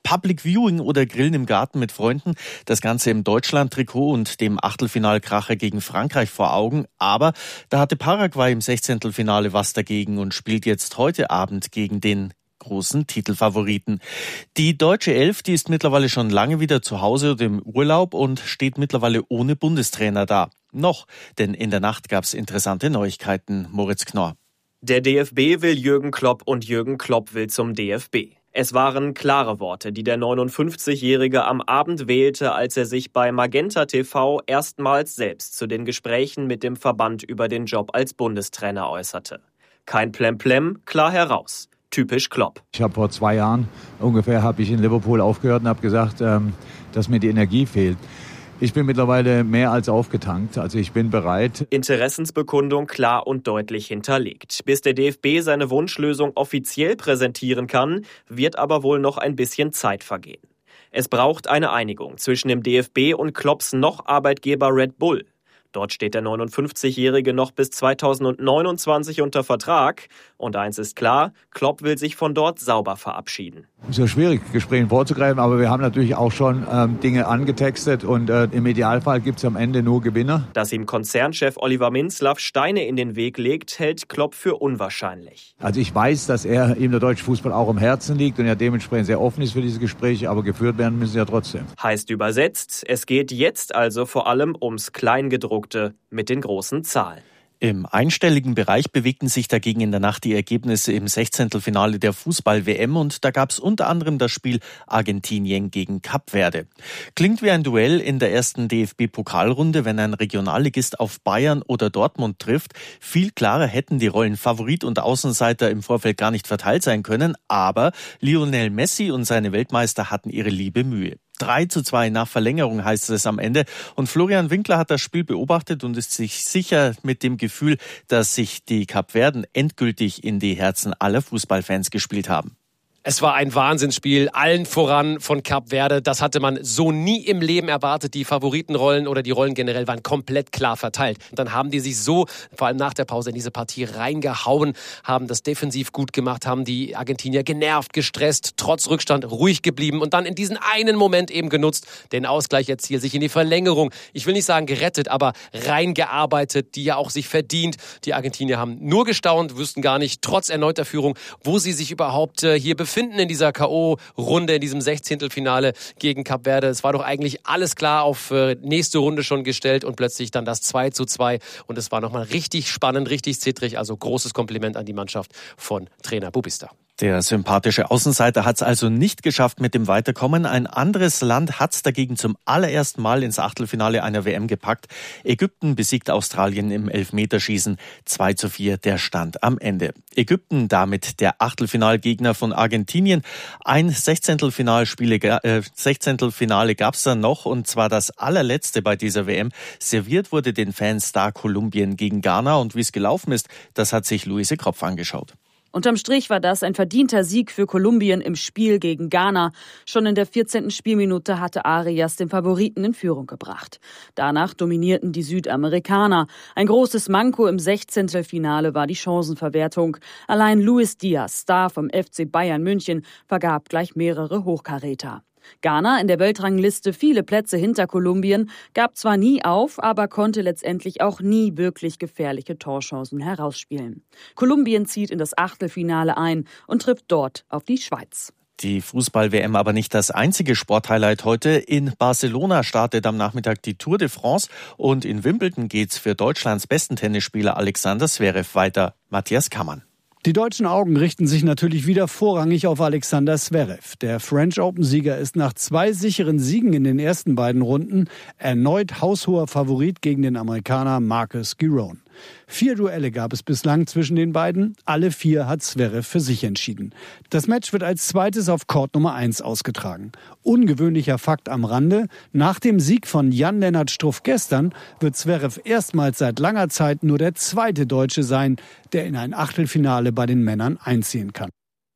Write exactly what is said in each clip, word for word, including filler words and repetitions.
Public Viewing oder Grillen im Garten mit Freunden. Das Ganze im Deutschland-Trikot und dem Achtelfinalkracher gegen Frankreich vor Augen. Aber da hatte Paraguay im Sechzehntelfinale was dagegen und spielt jetzt heute Abend gegen den großen Titelfavoriten. Die deutsche Elf, die ist mittlerweile schon lange wieder zu Hause oder im Urlaub und steht mittlerweile ohne Bundestrainer da. Noch, denn in der Nacht gab es interessante Neuigkeiten. Moritz Knorr. Der D F B will Jürgen Klopp und Jürgen Klopp will zum D F B. Es waren klare Worte, die der neunundfünfzigjährige am Abend wählte, als er sich bei Magenta T V erstmals selbst zu den Gesprächen mit dem Verband über den Job als Bundestrainer äußerte. Kein Plemplem, klar heraus. Typisch Klopp. Ich habe vor zwei Jahren ungefähr habe ich in Liverpool aufgehört und habe gesagt, ähm, dass mir die Energie fehlt. Ich bin mittlerweile mehr als aufgetankt, also ich bin bereit. Interessensbekundung klar und deutlich hinterlegt. Bis der D F B seine Wunschlösung offiziell präsentieren kann, wird aber wohl noch ein bisschen Zeit vergehen. Es braucht eine Einigung zwischen dem D F B und Klopps noch Arbeitgeber Red Bull. Dort steht der neunundfünfzigjährige noch bis zweitausendneunundzwanzig unter Vertrag. Und eins ist klar, Klopp will sich von dort sauber verabschieden. Es ist ja schwierig, Gesprächen vorzugreifen, aber wir haben natürlich auch schon ähm, Dinge angetextet und äh, im Idealfall gibt es am Ende nur Gewinner. Dass ihm Konzernchef Oliver Minzlaff Steine in den Weg legt, hält Klopp für unwahrscheinlich. Also ich weiß, dass er ihm der deutsche Fußball auch am Herzen liegt und er dementsprechend sehr offen ist für diese Gespräche, aber geführt werden müssen sie ja trotzdem. Heißt übersetzt, es geht jetzt also vor allem ums Kleingedruckte mit den großen Zahlen. Im einstelligen Bereich bewegten sich dagegen in der Nacht die Ergebnisse im Sechzehntelfinale der Fußball-W M und da gab es unter anderem das Spiel Argentinien gegen Kap Verde. Klingt wie ein Duell in der ersten D F B-Pokalrunde, wenn ein Regionalligist auf Bayern oder Dortmund trifft. Viel klarer hätten die Rollen Favorit und Außenseiter im Vorfeld gar nicht verteilt sein können, aber Lionel Messi und seine Weltmeister hatten ihre liebe Mühe. drei zu zwei nach Verlängerung heißt es am Ende. Und Florian Winkler hat das Spiel beobachtet und ist sich sicher mit dem Gefühl, dass sich die Kapverden endgültig in die Herzen aller Fußballfans gespielt haben. Es war ein Wahnsinnsspiel, allen voran von Kap Verde. Das hatte man so nie im Leben erwartet. Die Favoritenrollen oder die Rollen generell waren komplett klar verteilt. Und dann haben die sich so, vor allem nach der Pause, in diese Partie reingehauen, haben das defensiv gut gemacht, haben die Argentinier genervt, gestresst, trotz Rückstand ruhig geblieben und dann in diesen einen Moment eben genutzt, den Ausgleich erzielt, sich in die Verlängerung, ich will nicht sagen gerettet, aber reingearbeitet, die ja auch sich verdient. Die Argentinier haben nur gestaunt, wüssten gar nicht, trotz erneuter Führung, wo sie sich überhaupt äh, hier befinden. Finden in dieser K O-Runde, in diesem Sechzehntelfinale gegen Kap Verde. Es war doch eigentlich alles klar auf nächste Runde schon gestellt und plötzlich dann das zwei zu zwei und es war nochmal richtig spannend, richtig zittrig. Also großes Kompliment an die Mannschaft von Trainer Bubista. Der sympathische Außenseiter hat es also nicht geschafft mit dem Weiterkommen. Ein anderes Land hat es dagegen zum allerersten Mal ins Achtelfinale einer W M gepackt. Ägypten besiegt Australien im Elfmeterschießen. zwei zu vier der Stand am Ende. Ägypten damit der Achtelfinalgegner von Argentinien. Ein Sechzehntelfinalspiele, äh, Sechzehntelfinale gab es dann noch und zwar das allerletzte bei dieser W M. Serviert wurde den Fans da Kolumbien gegen Ghana und wie es gelaufen ist, das hat sich Luise Kropf angeschaut. Unterm Strich war das ein verdienter Sieg für Kolumbien im Spiel gegen Ghana. Schon in der vierzehnten Spielminute hatte Arias den Favoriten in Führung gebracht. Danach dominierten die Südamerikaner. Ein großes Manko im Sechzehntelfinale war die Chancenverwertung. Allein Luis Diaz, Star vom F C Bayern München, vergab gleich mehrere Hochkaräter. Ghana, in der Weltrangliste viele Plätze hinter Kolumbien, gab zwar nie auf, aber konnte letztendlich auch nie wirklich gefährliche Torchancen herausspielen. Kolumbien zieht in das Achtelfinale ein und trifft dort auf die Schweiz. Die Fußball-W M aber nicht das einzige Sporthighlight heute. In Barcelona startet am Nachmittag die Tour de France und in Wimbledon geht's für Deutschlands besten Tennisspieler Alexander Zverev weiter. Matthias Kammann. Die deutschen Augen richten sich natürlich wieder vorrangig auf Alexander Zverev. Der French Open-Sieger ist nach zwei sicheren Siegen in den ersten beiden Runden erneut haushoher Favorit gegen den Amerikaner Marcus Giron. Vier Duelle gab es bislang zwischen den beiden. Alle vier hat Zverev für sich entschieden. Das Match wird als zweites auf Court Nummer eins ausgetragen. Ungewöhnlicher Fakt am Rande: Nach dem Sieg von Jan-Lennart Struff gestern wird Zverev erstmals seit langer Zeit nur der zweite Deutsche sein, der in ein Achtelfinale bei den Männern einziehen kann.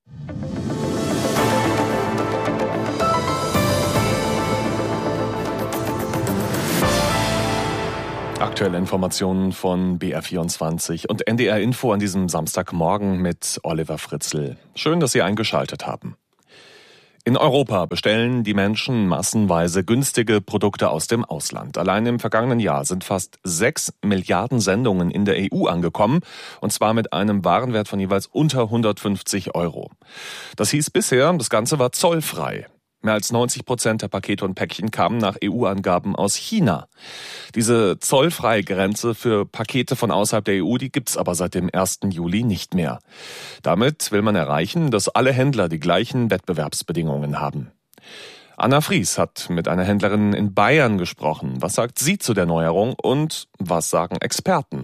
Aktuelle Informationen von B R vierundzwanzig und N D R Info an diesem Samstagmorgen mit Oliver Fritzl. Schön, dass Sie eingeschaltet haben. In Europa bestellen die Menschen massenweise günstige Produkte aus dem Ausland. Allein im vergangenen Jahr sind fast sechs Milliarden Sendungen in der E U angekommen, und zwar mit einem Warenwert von jeweils unter hundertfünfzig Euro. Das hieß bisher, das Ganze war zollfrei. Mehr als neunzig Prozent der Pakete und Päckchen kamen nach E U-Angaben aus China. Diese zollfreie Grenze für Pakete von außerhalb der E U, die gibt's aber seit dem ersten Juli nicht mehr. Damit will man erreichen, dass alle Händler die gleichen Wettbewerbsbedingungen haben. Anna Fries hat mit einer Händlerin in Bayern gesprochen. Was sagt sie zu der Neuerung und was sagen Experten?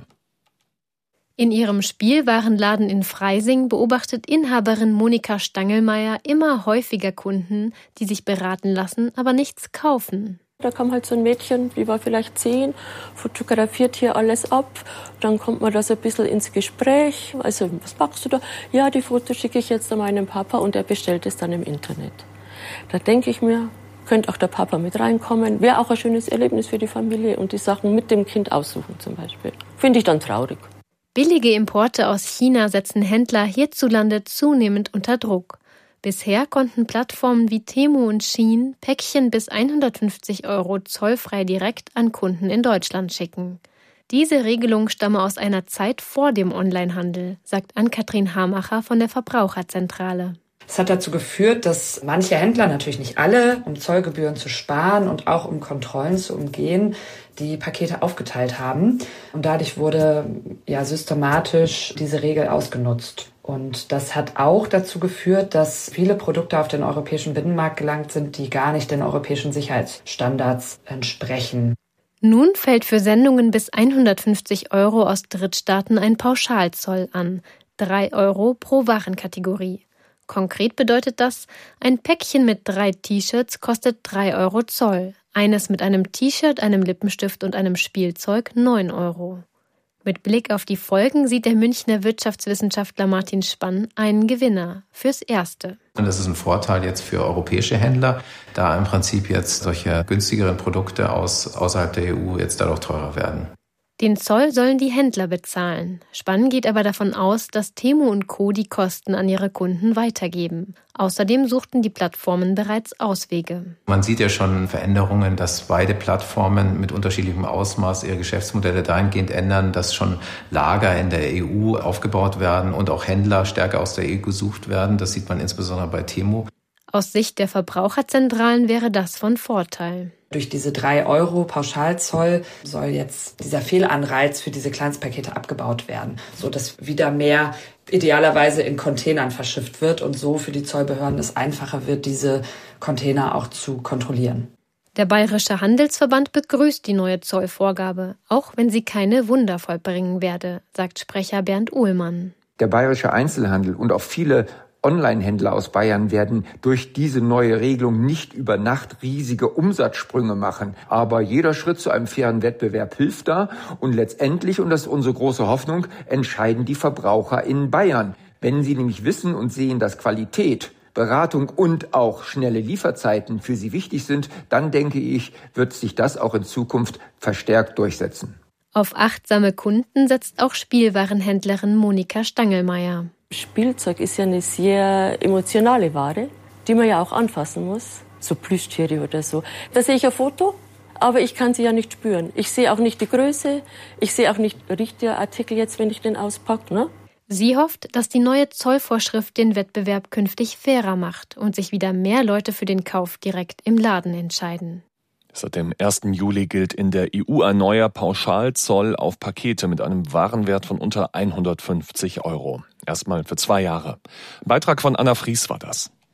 In ihrem Spielwarenladen in Freising beobachtet Inhaberin Monika Stangelmeier immer häufiger Kunden, die sich beraten lassen, aber nichts kaufen. Da kam halt so ein Mädchen, die war vielleicht zehn, fotografiert hier alles ab. Dann kommt man da so ein bisschen ins Gespräch. Also, was machst du da? Ja, die Fotos schicke ich jetzt an meinen Papa und er bestellt es dann im Internet. Da denke ich mir, könnte auch der Papa mit reinkommen. Wäre auch ein schönes Erlebnis für die Familie und die Sachen mit dem Kind aussuchen zum Beispiel. Finde ich dann traurig. Billige Importe aus China setzen Händler hierzulande zunehmend unter Druck. Bisher konnten Plattformen wie Temu und Shein Päckchen bis hundertfünfzig Euro zollfrei direkt an Kunden in Deutschland schicken. Diese Regelung stamme aus einer Zeit vor dem Onlinehandel, sagt Ann-Kathrin Hamacher von der Verbraucherzentrale. Es hat dazu geführt, dass manche Händler, natürlich nicht alle, um Zollgebühren zu sparen und auch um Kontrollen zu umgehen, die Pakete aufgeteilt haben. Und dadurch wurde ja systematisch diese Regel ausgenutzt. Und das hat auch dazu geführt, dass viele Produkte auf den europäischen Binnenmarkt gelangt sind, die gar nicht den europäischen Sicherheitsstandards entsprechen. Nun fällt für Sendungen bis hundertfünfzig Euro aus Drittstaaten ein Pauschalzoll an, drei Euro pro Warenkategorie. Konkret bedeutet das, ein Päckchen mit drei T-Shirts kostet drei Euro Zoll, eines mit einem T-Shirt, einem Lippenstift und einem Spielzeug neun Euro. Mit Blick auf die Folgen sieht der Münchner Wirtschaftswissenschaftler Martin Spann einen Gewinner fürs Erste. Und das ist ein Vorteil jetzt für europäische Händler, da im Prinzip jetzt solche günstigeren Produkte aus außerhalb der E U jetzt dadurch teurer werden. Den Zoll sollen die Händler bezahlen. Spann geht aber davon aus, dass Temu und Co. die Kosten an ihre Kunden weitergeben. Außerdem suchten die Plattformen bereits Auswege. Man sieht ja schon Veränderungen, dass beide Plattformen mit unterschiedlichem Ausmaß ihre Geschäftsmodelle dahingehend ändern, dass schon Lager in der E U aufgebaut werden und auch Händler stärker aus der E U gesucht werden. Das sieht man insbesondere bei Temu. Aus Sicht der Verbraucherzentralen wäre das von Vorteil. Durch diese drei Euro Pauschalzoll soll jetzt dieser Fehlanreiz für diese Kleinstpakete abgebaut werden, so dass wieder mehr idealerweise in Containern verschifft wird und so für die Zollbehörden es einfacher wird, diese Container auch zu kontrollieren. Der Bayerische Handelsverband begrüßt die neue Zollvorgabe, auch wenn sie keine Wunder vollbringen werde, sagt Sprecher Bernd Uhlmann. Der bayerische Einzelhandel und auch viele Online-Händler aus Bayern werden durch diese neue Regelung nicht über Nacht riesige Umsatzsprünge machen. Aber jeder Schritt zu einem fairen Wettbewerb hilft da. Und letztendlich, und das ist unsere große Hoffnung, entscheiden die Verbraucher in Bayern. Wenn sie nämlich wissen und sehen, dass Qualität, Beratung und auch schnelle Lieferzeiten für sie wichtig sind, dann denke ich, wird sich das auch in Zukunft verstärkt durchsetzen. Auf achtsame Kunden setzt auch Spielwarenhändlerin Monika Stangelmeier. Spielzeug ist ja eine sehr emotionale Ware, die man ja auch anfassen muss. So Plüschtiere oder so. Da sehe ich ein Foto, aber ich kann sie ja nicht spüren. Ich sehe auch nicht die Größe, ich sehe auch nicht, riecht der Artikel jetzt, wenn ich den auspacke, ne? Sie hofft, dass die neue Zollvorschrift den Wettbewerb künftig fairer macht und sich wieder mehr Leute für den Kauf direkt im Laden entscheiden. Seit dem ersten Juli gilt in der E U ein neuer Pauschalzoll auf Pakete mit einem Warenwert von unter hundertfünfzig Euro. Erstmal für zwei Jahre. Ein Beitrag von Anna Fries war das.